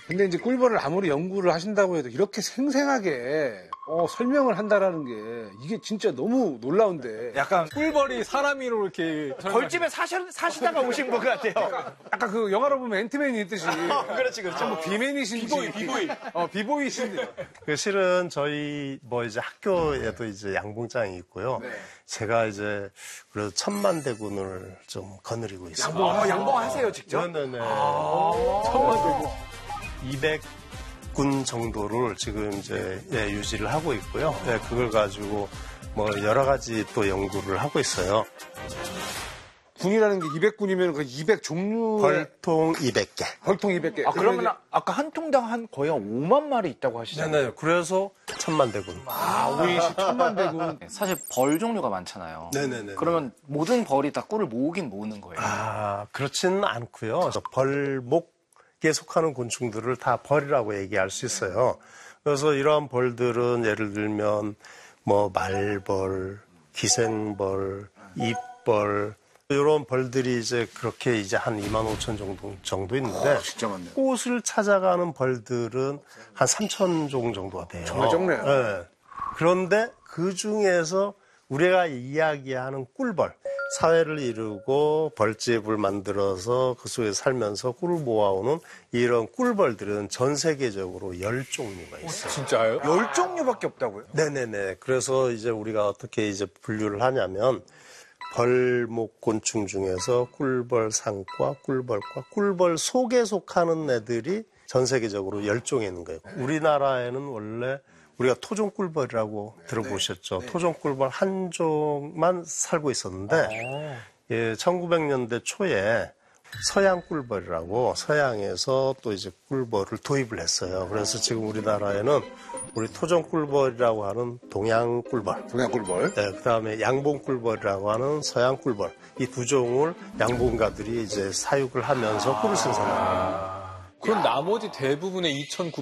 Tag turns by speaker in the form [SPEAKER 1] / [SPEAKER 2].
[SPEAKER 1] 근데 이제 꿀벌을 아무리 연구를 하신다고 해도 이렇게 생생하게 설명을 한다라는 게 이게 진짜 너무 놀라운데.
[SPEAKER 2] 약간 꿀벌이 사람으로 이렇게
[SPEAKER 3] 벌집에 사시다가 오신 것 같아요.
[SPEAKER 1] 아까 그 영화로 보면 앤트맨이 있듯이.
[SPEAKER 3] 그렇지, 그렇죠.
[SPEAKER 1] 뭐 비맨이신지. 비보이신데.
[SPEAKER 4] 그 실은 저희 뭐 이제 학교에도 이제 양봉장이 있고요.
[SPEAKER 1] 네.
[SPEAKER 4] 제가 이제 그래도 천만대군을 좀 거느리고 있습니다.
[SPEAKER 3] 양봉하세요, 직접?
[SPEAKER 4] 네네네. 천만대군. 200군 정도를 지금 이제 유지를 하고 있고요. 그걸 가지고 뭐 여러 가지 또 연구를 하고 있어요.
[SPEAKER 1] 군이라는 게 200군이면 그 200종류.
[SPEAKER 4] 벌통 200개.
[SPEAKER 1] 벌통 200개.
[SPEAKER 3] 그러면 아까 한 통당 거의 5만 마리 있다고 하시잖아요.
[SPEAKER 4] 네네. 그래서 천만대군.
[SPEAKER 1] 우리 천만대군.
[SPEAKER 5] 사실 벌 종류가 많잖아요.
[SPEAKER 4] 네네네.
[SPEAKER 5] 그러면 모든 벌이 다 꿀을 모으긴 모으는 거예요.
[SPEAKER 4] 그렇지는 않고요. 벌목에 속하는 곤충들을 다 벌이라고 얘기할 수 있어요. 그래서 이러한 벌들은 예를 들면 뭐 말벌, 기생벌, 잎벌 이런 벌들이 이제 그렇게 이제 한 25,000 정도 있는데
[SPEAKER 1] 진짜 많네요.
[SPEAKER 4] 꽃을 찾아가는 벌들은 한 3,000종 정도가 돼요.
[SPEAKER 1] 정말 적네요.
[SPEAKER 4] 네. 그런데 그 중에서 우리가 이야기하는 꿀벌, 사회를 이루고 벌집을 만들어서 그 속에 살면서 꿀을 모아오는 이런 꿀벌들은 전 세계적으로 10종류가 있어요.
[SPEAKER 2] 진짜요?
[SPEAKER 3] 10종류밖에 없다고요?
[SPEAKER 4] 네네네. 그래서 이제 우리가 어떻게 이제 분류를 하냐면 벌목 곤충 중에서 꿀벌 상과 꿀벌과 꿀벌 속에 속하는 애들이 전 세계적으로 10종에 있는 거예요. 우리나라에는 원래 우리가 토종꿀벌이라고 들어보셨죠? 토종꿀벌 한 종만 살고 있었는데 1900년대 초에 서양꿀벌이라고 서양에서 또 이제 꿀벌을 도입을 했어요. 그래서 지금 우리나라에는 우리 토종꿀벌이라고 하는 동양꿀벌, 그다음에 양봉꿀벌이라고 하는 서양꿀벌, 이 두 종을 양봉가들이 이제 사육을 하면서 꿀을 생산합니다.
[SPEAKER 2] 그럼 나머지 대부분의 2,900